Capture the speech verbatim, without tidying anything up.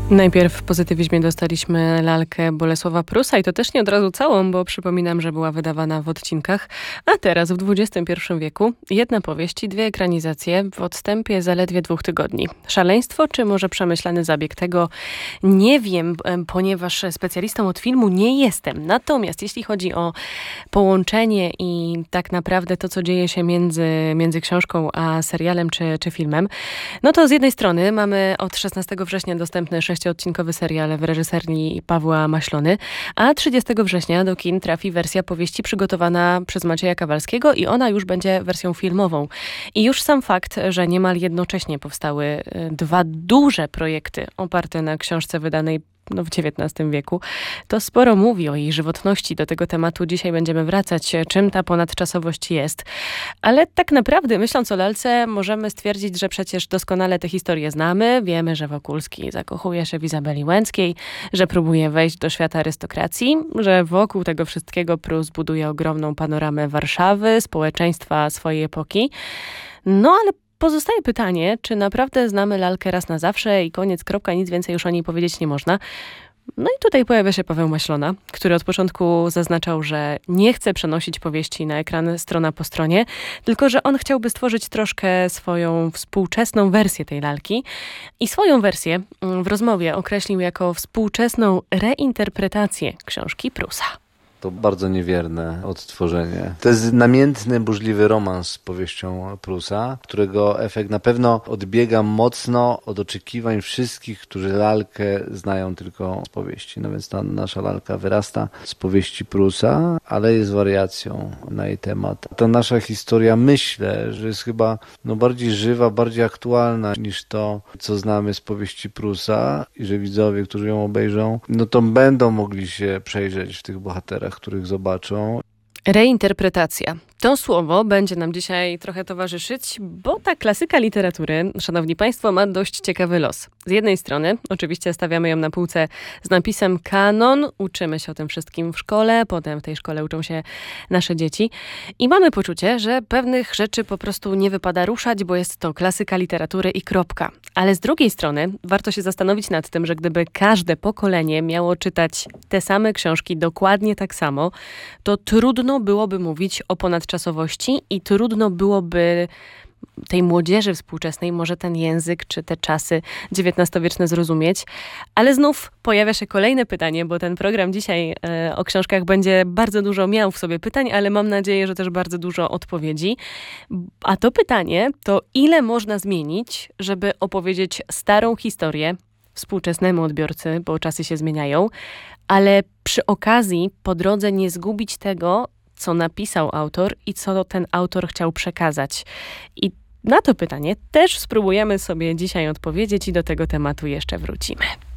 Najpierw w Pozytywizmie dostaliśmy lalkę Bolesława Prusa i to też nie od razu całą, bo przypominam, że była wydawana w odcinkach. A teraz w dwudziestym pierwszym wieku jedna powieść i dwie ekranizacje w odstępie zaledwie dwóch tygodni. Szaleństwo czy może przemyślany zabieg? Tego nie wiem, ponieważ specjalistą od filmu nie jestem. Natomiast jeśli chodzi o połączenie i tak naprawdę to, co dzieje się między, między książką a serialem czy, czy filmem, no to z jednej strony mamy od szesnastego września dostępny sześciodcinkowy serial w reżyserii Pawła Maślony, a trzydziestego września do kin trafi wersja powieści przygotowana przez Macieja Kawalskiego i ona już będzie wersją filmową. I już sam fakt, że niemal jednocześnie powstały dwa duże projekty oparte na książce wydanej no, w dziewiętnastym wieku, to sporo mówi o jej żywotności. Do tego tematu dzisiaj będziemy wracać, czym ta ponadczasowość jest. Ale tak naprawdę, myśląc o lalce, możemy stwierdzić, że przecież doskonale tę historię znamy. Wiemy, że Wokulski zakochuje się w Izabeli Łęckiej, że próbuje wejść do świata arystokracji, że wokół tego wszystkiego Prus buduje ogromną panoramę Warszawy, społeczeństwa swojej epoki. No ale pozostaje pytanie, czy naprawdę znamy lalkę raz na zawsze i koniec, kropka, nic więcej już o niej powiedzieć nie można. No i tutaj pojawia się Paweł Maślona, który od początku zaznaczał, że nie chce przenosić powieści na ekran strona po stronie, tylko że on chciałby stworzyć troszkę swoją współczesną wersję tej lalki. I swoją wersję w rozmowie określił jako współczesną reinterpretację książki Prusa. To bardzo niewierne odtworzenie. To jest namiętny, burzliwy romans z powieścią Prusa, którego efekt na pewno odbiega mocno od oczekiwań wszystkich, którzy lalkę znają tylko z powieści. No więc ta nasza lalka wyrasta z powieści Prusa, ale jest wariacją na jej temat. Ta nasza historia, myślę, że jest chyba no, bardziej żywa, bardziej aktualna niż to, co znamy z powieści Prusa i że widzowie, którzy ją obejrzą, no to będą mogli się przejrzeć w tych bohaterach, których zobaczą. Reinterpretacja. To słowo będzie nam dzisiaj trochę towarzyszyć, bo ta klasyka literatury, szanowni państwo, ma dość ciekawy los. Z jednej strony oczywiście stawiamy ją na półce z napisem kanon, uczymy się o tym wszystkim w szkole, potem w tej szkole uczą się nasze dzieci i mamy poczucie, że pewnych rzeczy po prostu nie wypada ruszać, bo jest to klasyka literatury i kropka. Ale z drugiej strony warto się zastanowić nad tym, że gdyby każde pokolenie miało czytać te same książki dokładnie tak samo, to trudno byłoby mówić o ponadczasowości i trudno byłoby tej młodzieży współczesnej może ten język czy te czasy dziewiętnastowieczne zrozumieć. Ale znów pojawia się kolejne pytanie, bo ten program dzisiaj e, o książkach będzie bardzo dużo miał w sobie pytań, ale mam nadzieję, że też bardzo dużo odpowiedzi. A to pytanie to ile można zmienić, żeby opowiedzieć starą historię współczesnemu odbiorcy, bo czasy się zmieniają, ale przy okazji po drodze nie zgubić tego, co napisał autor i co ten autor chciał przekazać. I na to pytanie też spróbujemy sobie dzisiaj odpowiedzieć i do tego tematu jeszcze wrócimy.